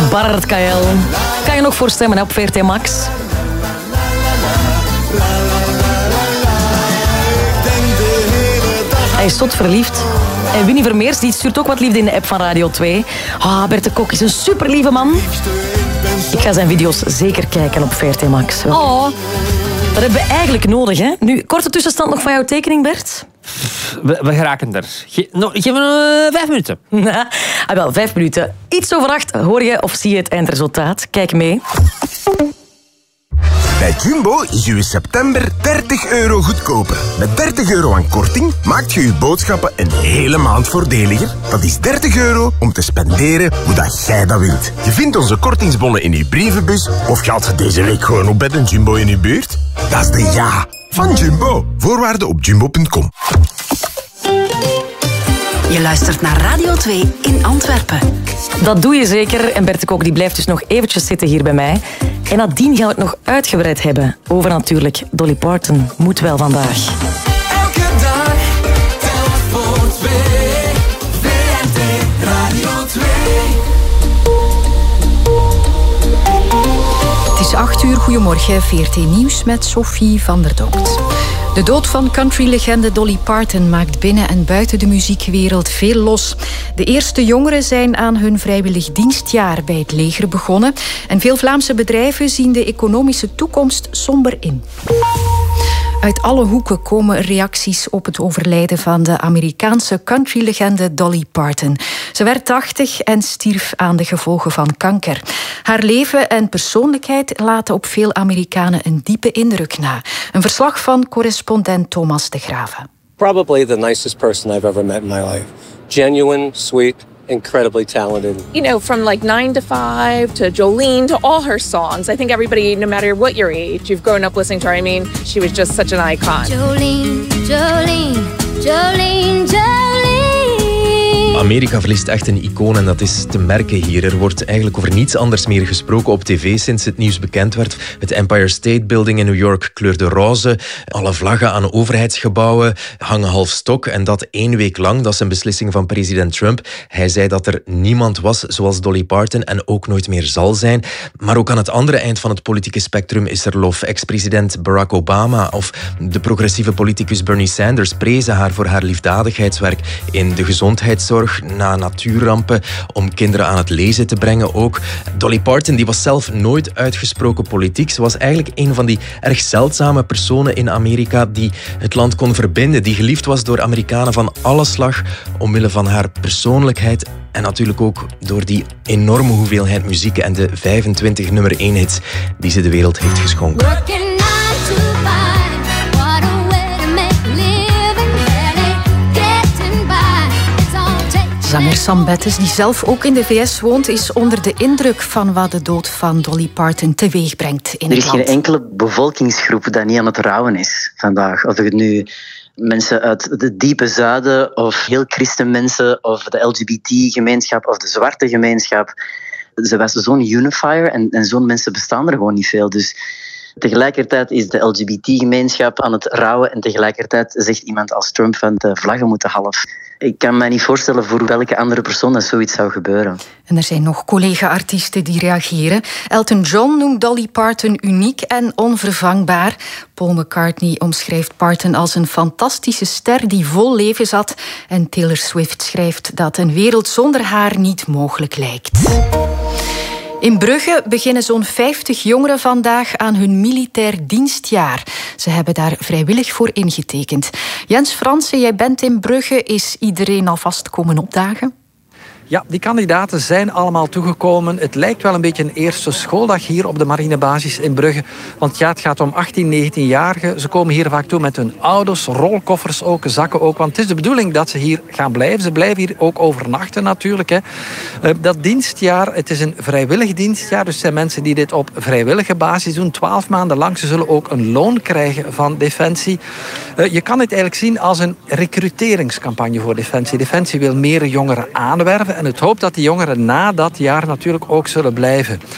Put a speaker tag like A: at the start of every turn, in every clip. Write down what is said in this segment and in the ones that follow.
A: Bart Kael. Kan je nog voorstemmen op VRT Max? Hij is tot verliefd. En Winnie Vermeers die stuurt ook wat liefde in de app van Radio 2. Bert de Kok is een superlieve man. Ik ga zijn video's zeker kijken op VRT Max. Oh, dat hebben we eigenlijk nodig, hè? Nu, korte tussenstand nog van jouw tekening, Bert?
B: We geraken er. Geef me 5 minuten.
A: Wel, 5 minuten. Iets over 8 hoor je of zie je het eindresultaat. Kijk mee.
C: Bij Jumbo is je in september €30 goedkoper. Met €30 aan korting maakt je je boodschappen een hele maand voordeliger. Dat is €30 om te spenderen hoe dat jij dat wilt. Je vindt onze kortingsbonnen in je brievenbus of je haalt ze deze week gewoon op bij een Jumbo in je buurt. Dat is de ja van Jumbo. Voorwaarden op jumbo.com.
D: Je luistert naar Radio 2 in Antwerpen.
A: Dat doe je zeker. En Bert de Kok die blijft dus nog eventjes zitten hier bij mij. En nadien gaan we het nog uitgebreid hebben over natuurlijk Dolly Parton. Moet wel vandaag.
E: Elke dag telt voor 2. VRT Radio 2.
F: Het is 8 uur. Goedemorgen. VRT Nieuws met Sophie van der Dokt. De dood van countrylegende Dolly Parton maakt binnen en buiten de muziekwereld veel los. De eerste jongeren zijn aan hun vrijwillig dienstjaar bij het leger begonnen. En veel Vlaamse bedrijven zien de economische toekomst somber in. Uit alle hoeken komen reacties op het overlijden van de Amerikaanse countrylegende Dolly Parton. Ze werd 80 en stierf aan de gevolgen van kanker. Haar leven en persoonlijkheid laten op veel Amerikanen een diepe indruk na. Een verslag van correspondent Thomas de Graven.
G: Probably the nicest person I've ever met in my life. Genuine, sweet, incredibly talented.
H: You know, from like 9 to 5 to Jolene to all her songs. I think everybody, no matter what your age, you've grown up listening to her. I mean, she was just such an icon.
I: Jolene, Jolene, Jolene, Jolene.
J: Amerika verliest echt een icoon en dat is te merken hier. Er wordt eigenlijk over niets anders meer gesproken op tv sinds het nieuws bekend werd. Het Empire State Building in New York kleurde roze. Alle vlaggen aan overheidsgebouwen hangen half stok. En dat 1 week lang. Dat is een beslissing van president Trump. Hij zei dat er niemand was zoals Dolly Parton en ook nooit meer zal zijn. Maar ook aan het andere eind van het politieke spectrum is er lof. Ex-president Barack Obama of de progressieve politicus Bernie Sanders prezen haar voor haar liefdadigheidswerk in de gezondheidszorg, na natuurrampen, om kinderen aan het lezen te brengen ook. Dolly Parton die was zelf nooit uitgesproken politiek. Ze was eigenlijk een van die erg zeldzame personen in Amerika die het land kon verbinden, die geliefd was door Amerikanen van alle slag omwille van haar persoonlijkheid en natuurlijk ook door die enorme hoeveelheid muziek en de 25 nummer 1 hits die ze de wereld heeft geschonken.
F: Zanger Sam Bettes, die zelf ook in de VS woont, is onder de indruk van wat de dood van Dolly Parton teweeg brengt in het land.
K: Er is geen enkele bevolkingsgroep dat niet aan het rouwen is vandaag. Of het nu mensen uit het diepe zuiden of heel christenmensen of de LGBT-gemeenschap of de zwarte gemeenschap. Ze was zo'n unifier en zo'n mensen bestaan er gewoon niet veel. Dus tegelijkertijd is de LGBT-gemeenschap aan het rouwen en tegelijkertijd zegt iemand als Trump van de vlaggen moeten half. Ik kan me niet voorstellen voor welke andere persoon dat zoiets zou gebeuren.
F: En er zijn nog collega-artiesten die reageren. Elton John noemt Dolly Parton uniek en onvervangbaar. Paul McCartney omschrijft Parton als een fantastische ster die vol leven zat. En Taylor Swift schrijft dat een wereld zonder haar niet mogelijk lijkt. In Brugge beginnen zo'n 50 jongeren vandaag aan hun militair dienstjaar. Ze hebben daar vrijwillig voor ingetekend. Jens Fransen, jij bent in Brugge. Is iedereen alvast komen opdagen?
L: Ja, die kandidaten zijn allemaal toegekomen. Het lijkt wel een beetje een eerste schooldag hier op de marinebasis in Brugge. Want ja, het gaat om 18, 19-jarigen. Ze komen hier vaak toe met hun ouders, rolkoffers ook, zakken ook. Want het is de bedoeling dat ze hier gaan blijven. Ze blijven hier ook overnachten natuurlijk. Hè. Dat dienstjaar, het is een vrijwillig dienstjaar. Dus het zijn mensen die dit op vrijwillige basis doen. 12 maanden lang. Ze zullen ook een loon krijgen van Defensie. Je kan het eigenlijk zien als een recruteringscampagne voor Defensie. Defensie wil meer jongeren aanwerven. En het hoopt dat die jongeren na dat jaar natuurlijk ook zullen blijven.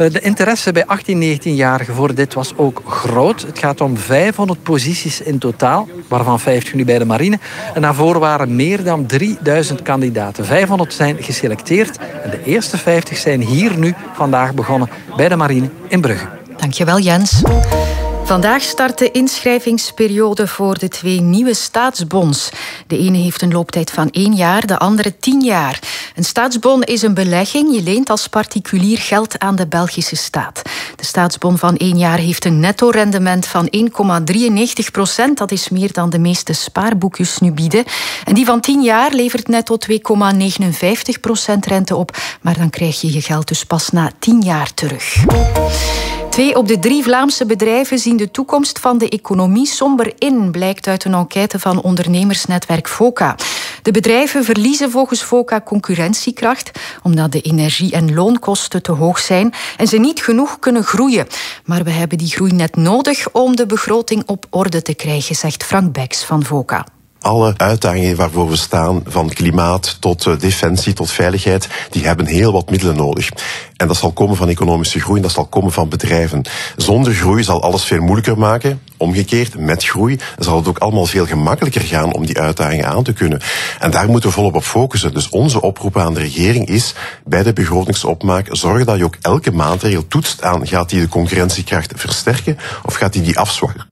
L: De interesse bij 18-19-jarigen voor dit was ook groot. Het gaat om 500 posities in totaal, waarvan 50 nu bij de marine. En daarvoor waren meer dan 3000 kandidaten. 500 zijn geselecteerd en de eerste 50 zijn hier nu vandaag begonnen bij de marine in Brugge.
F: Dankjewel, Jens. Vandaag start de inschrijvingsperiode voor de 2 nieuwe staatsbons. De ene heeft een looptijd van 1 jaar, de andere 10 jaar. Een staatsbon is een belegging. Je leent als particulier geld aan de Belgische staat. De staatsbon van 1 jaar heeft een netto-rendement van 1,93%. Dat is meer dan de meeste spaarboekjes nu bieden. En die van 10 jaar levert netto 2,59% rente op. Maar dan krijg je je geld dus pas na 10 jaar terug. 2 op de 3 Vlaamse bedrijven zien de toekomst van de economie somber in, blijkt uit een enquête van ondernemersnetwerk VOCA. De bedrijven verliezen volgens VOCA concurrentiekracht, omdat de energie- en loonkosten te hoog zijn en ze niet genoeg kunnen groeien. Maar we hebben die groei net nodig om de begroting op orde te krijgen, zegt Frank Beks van VOCA.
M: Alle uitdagingen waarvoor we staan, van klimaat tot defensie, tot veiligheid, die hebben heel wat middelen nodig. En dat zal komen van economische groei en dat zal komen van bedrijven. Zonder groei zal alles veel moeilijker maken. Omgekeerd, met groei zal het ook allemaal veel gemakkelijker gaan om die uitdagingen aan te kunnen. En daar moeten we volop op focussen. Dus onze oproep aan de regering is, bij de begrotingsopmaak, zorg dat je ook elke maatregel toetst aan, gaat die de concurrentiekracht versterken of gaat die afzwakken?